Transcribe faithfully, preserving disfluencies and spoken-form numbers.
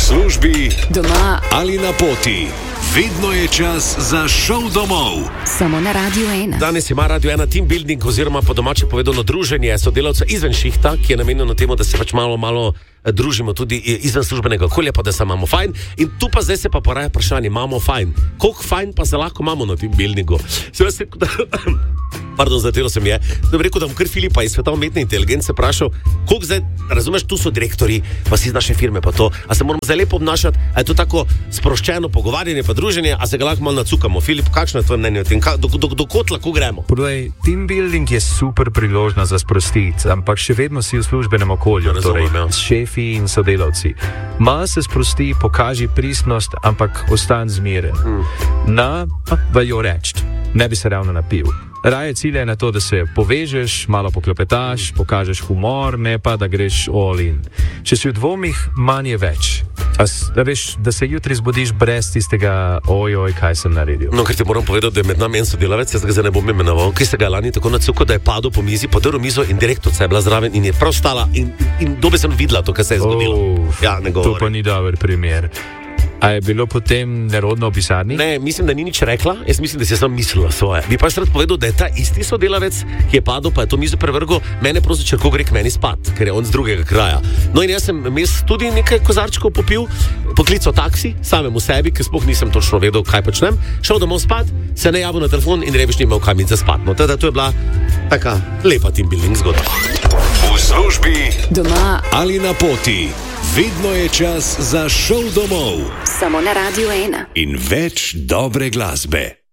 službi, doma ali na poti. Vedno je čas za šov domov. Samo na Radio ena. Danes ima Radio ena team building, oziroma po domače povedano druženje sodelavcev izven šihta, ki je namenjeno temu, da se pač malo, malo družimo tudi izven službenega okolja, pa da se imamo fajn. In tu pa zdaj se pa poraja vprašanje, imamo fajn. Koliko fajn pa se lahko imamo na team buildingu? Se vas rekel, da... Pardon, zatelo sem je. Da bi rekel, da bom kar Filipa iz sveta umetne inteligence vprašal, koliko zdaj, razumeš, tu so direktori, pa si iz naše firme, pa to. A se moramo zdaj lepo obnašati, a je to tako sproščeno pogovarjanje, pa druženje, a se ga lahko malo nacukamo. Filip, kakšno je tvoje mnenje o tem? Do, do, do kot lahko gremo? Podaj, team building je super priložnost za sprostiti, ampak še vedno si v službenem okolju, Razumem, torej ja. s šefi in sodelavci. Malo se sprosti, pokaži pristnost, ampak ostan zmeren. Hmm. Na, pa jo reči, ne bi se ravno napil. Raje cilj je na to, da se povežeš, malo poklepetaš, pokažeš humor, ne pa da greš all in. Če si v dvomih, manj je več. A, da veš, da se jutri zbudiš brez tistega ojoj, kaj sem naredil. No, ker ti moram povedati, da je med nami en sodelavec, jaz ga zdaj ne bom imenoval, ki se ga lani tako nacukal, da je padel po mizi, podaril mizo in direktorica je bila zraven in je prav stala in, in dobe sem videla to, kar se je zgodilo. Oh, ja, ne govori. To pa ni dober primer. A je bilo potem nerodno v pisarni? Ne, mislim, da ni nič rekla, jaz mislim, da si je samo mislila svoje. Bi pa še rad povedal, da je ta isti sodelavec, ki je padel, pa je to mizo prevrgal, mene prosil, če lahko gre k meni spat, ker je on z drugega kraja. No in jaz sem mes tudi nekaj kozarčkov popil, poklical taksi, samemu sebi, ker sploh nisem točno vedel, kaj počnem, šel domov spat, se ne javil na telefon in reveč ni imel kam za spat. No, teda to je bila taka lepa team building zgodba. V službi, doma ali na poti. Vedno je čas za šov domov. samo na Radio ena. In več dobre glasbe.